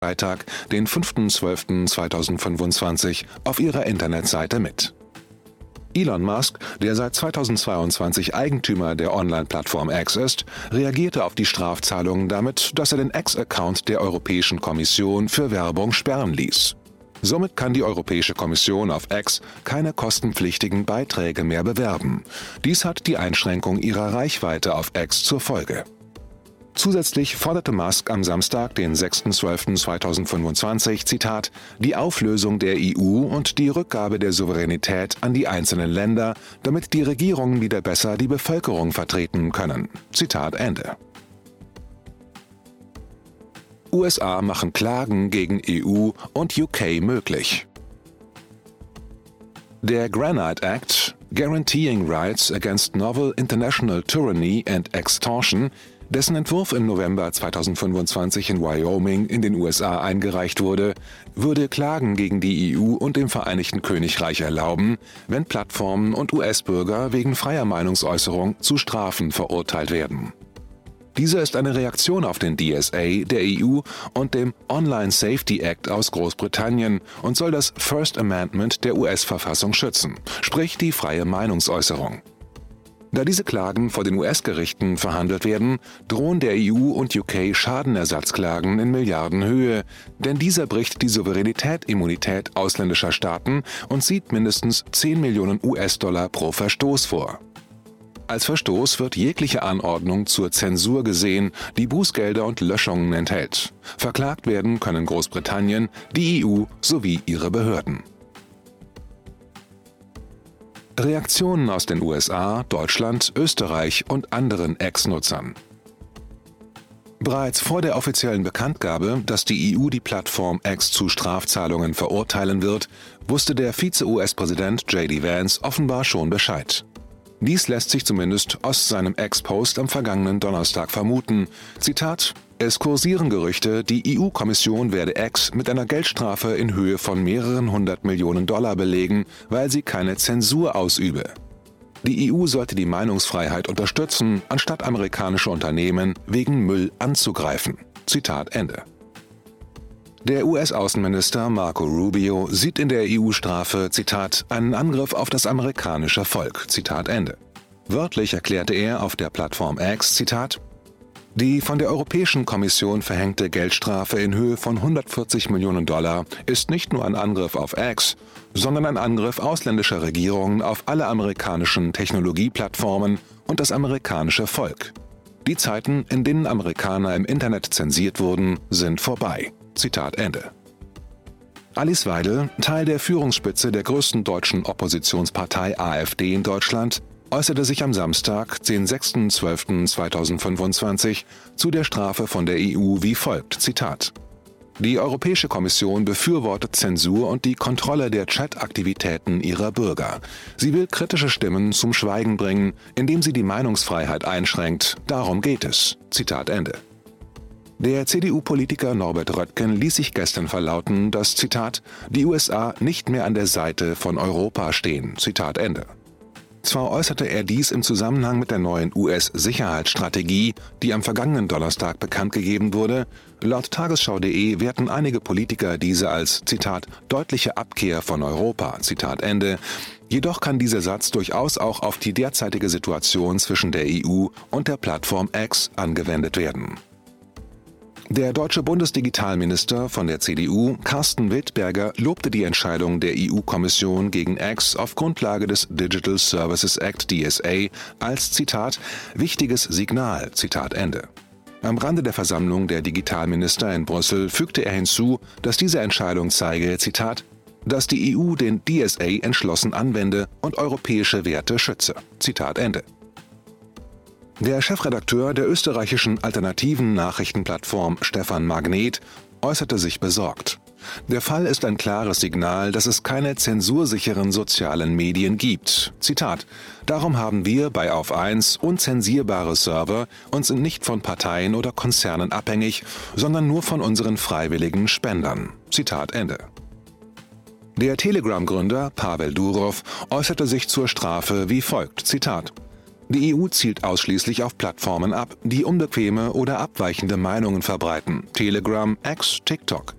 Freitag, den 5.12.2025, auf ihrer Internetseite mit. Elon Musk, der seit 2022 Eigentümer der Online-Plattform X ist, reagierte auf die Strafzahlungen damit, dass er den X-Account der Europäischen Kommission für Werbung sperren ließ. Somit kann die Europäische Kommission auf X keine kostenpflichtigen Beiträge mehr bewerben. Dies hat die Einschränkung ihrer Reichweite auf X zur Folge. Zusätzlich forderte Musk am Samstag, den 6.12.2025, Zitat, die Auflösung der EU und die Rückgabe der Souveränität an die einzelnen Länder, damit die Regierungen wieder besser die Bevölkerung vertreten können. Zitat Ende. USA machen Klagen gegen EU und UK möglich. Der Granite Act, Guaranteeing Rights Against Novel International Tyranny and Extortion, dessen Entwurf im November 2025 in Wyoming in den USA eingereicht wurde, würde Klagen gegen die EU und dem Vereinigten Königreich erlauben, wenn Plattformen und US-Bürger wegen freier Meinungsäußerung zu Strafen verurteilt werden. Dieser ist eine Reaktion auf den DSA der EU und dem Online Safety Act aus Großbritannien und soll das First Amendment der US-Verfassung schützen, sprich die freie Meinungsäußerung. Da diese Klagen vor den US-Gerichten verhandelt werden, drohen der EU und UK Schadenersatzklagen in Milliardenhöhe, denn dieser bricht die Souveränität-Immunität ausländischer Staaten und sieht mindestens 10 Millionen US-Dollar pro Verstoß vor. Als Verstoß wird jegliche Anordnung zur Zensur gesehen, die Bußgelder und Löschungen enthält. Verklagt werden können Großbritannien, die EU sowie ihre Behörden. Reaktionen aus den USA, Deutschland, Österreich und anderen Ex-Nutzern. Bereits vor der offiziellen Bekanntgabe, dass die EU die Plattform X zu Strafzahlungen verurteilen wird, wusste der Vize-US-Präsident J.D. Vance offenbar schon Bescheid. Dies lässt sich zumindest aus seinem Ex-Post am vergangenen Donnerstag vermuten. Zitat: Es kursieren Gerüchte, die EU-Kommission werde X mit einer Geldstrafe in Höhe von mehreren 100 Millionen Dollar belegen, weil sie keine Zensur ausübe. Die EU sollte die Meinungsfreiheit unterstützen, anstatt amerikanische Unternehmen wegen Müll anzugreifen. Zitat Ende. Der US-Außenminister Marco Rubio sieht in der EU-Strafe, Zitat, einen Angriff auf das amerikanische Volk. Zitat Ende. Wörtlich erklärte er auf der Plattform X, Zitat, die von der Europäischen Kommission verhängte Geldstrafe in Höhe von 140 Millionen Dollar ist nicht nur ein Angriff auf X, sondern ein Angriff ausländischer Regierungen auf alle amerikanischen Technologieplattformen und das amerikanische Volk. Die Zeiten, in denen Amerikaner im Internet zensiert wurden, sind vorbei. Zitat Ende. Alice Weidel, Teil der Führungsspitze der größten deutschen Oppositionspartei AfD in Deutschland, äußerte sich am Samstag, den 6.12.2025, zu der Strafe von der EU wie folgt, Zitat: Die Europäische Kommission befürwortet Zensur und die Kontrolle der Chat-Aktivitäten ihrer Bürger. Sie will kritische Stimmen zum Schweigen bringen, indem sie die Meinungsfreiheit einschränkt. Darum geht es. Zitat Ende. Der CDU-Politiker Norbert Röttgen ließ sich gestern verlauten, dass, Zitat, die USA nicht mehr an der Seite von Europa stehen. Zitat Ende. Zwar äußerte er dies im Zusammenhang mit der neuen US-Sicherheitsstrategie, die am vergangenen Donnerstag bekannt gegeben wurde, laut Tagesschau.de werten einige Politiker diese als, Zitat, deutliche Abkehr von Europa, Zitat Ende. Jedoch kann dieser Satz durchaus auch auf die derzeitige Situation zwischen der EU und der Plattform X angewendet werden. Der deutsche Bundesdigitalminister von der CDU, Carsten Wildberger, lobte die Entscheidung der EU-Kommission gegen X auf Grundlage des Digital Services Act DSA als, Zitat, wichtiges Signal, Zitat Ende. Am Rande der Versammlung der Digitalminister in Brüssel fügte er hinzu, dass diese Entscheidung zeige, Zitat, dass die EU den DSA entschlossen anwende und europäische Werte schütze. Zitat Ende. Der Chefredakteur der österreichischen alternativen Nachrichtenplattform Stefan Magnet äußerte sich besorgt. Der Fall ist ein klares Signal, dass es keine zensursicheren sozialen Medien gibt. Zitat: Darum haben wir bei Auf1 unzensierbare Server und sind nicht von Parteien oder Konzernen abhängig, sondern nur von unseren freiwilligen Spendern. Zitat Ende. Der Telegram-Gründer Pavel Durov äußerte sich zur Strafe wie folgt, Zitat: Die EU zielt ausschließlich auf Plattformen ab, die unbequeme oder abweichende Meinungen verbreiten. Telegram, X, TikTok.